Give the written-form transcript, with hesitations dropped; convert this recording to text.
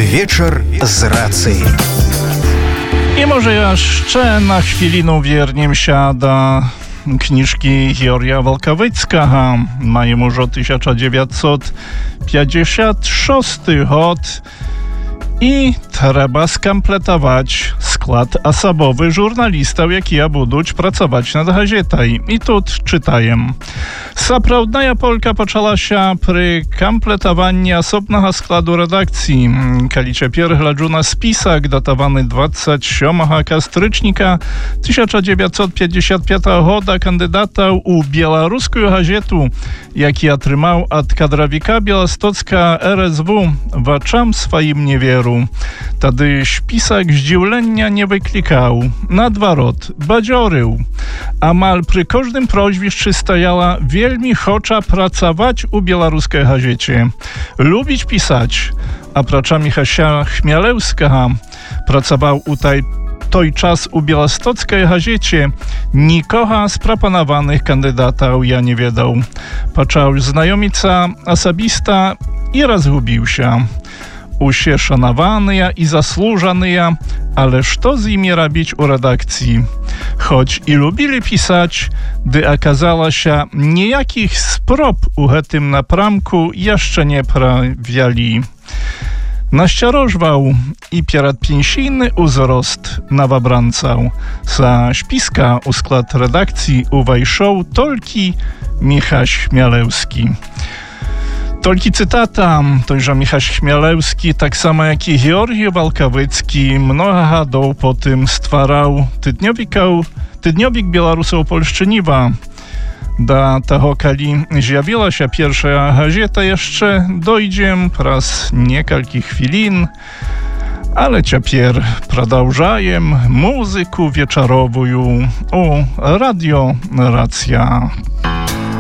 Вечар з рацыяй. І може я ще на хвилину вернемся до книжки Георгія Волковицького. Маємо вже 1956 год. I trzeba skompletować skład osobowy żurnalistów, jakie będą pracować nad gazetą. I tu czytaję. Saprawdnaja Polka poczęła się przy kompletowaniu osobnego składu redakcji. Kalicie piergladzą na spisak datowany 27 kastrycznika 1955 года kandydatów u białoruską gazetu, jaki otrzymał od kadrowika Białostocka RSW, waczam swoim nie wieru. Tedy spisak zdziwlenia nie wyklikał. Nadwarot, badziorył. Amal przy każdym prośbiszczy stajała wielmi chocza pracować u białoruskiej gazecie. Lubić pisać. A pracza Michasia Chmielewska pracował u той czas u białostockiej gazecie. Nikogo z proponowanych kandydatów ja nie wiedział. Patrzał znajomica osobista i rozgubił się. Usie szanowane i zasłużone, ale co z nimi robić u redakcji? Choć i lubili pisać, gdy okazało się, niejakich sprób u tym napramku jeszcze nie prawiali. Naściarożwał i pieradpięsijny uzrost nowobrancał. Za śpiska u skład redakcji uwajszał tolki Michał Chmielewski. Tolki cytata, tojże Michał Chmielewski, tak samo jak i Georgi Walkowycki, mnoga ładów po tym stwarał tydniowik Białorusów Polszczyniwa. Do tego, kali zjawiła się pierwsza gazeta, jeszcze dojdziem raz niekalki chwilin, ale ciapier продолжаем muzyku wieczorową u Radio Racja.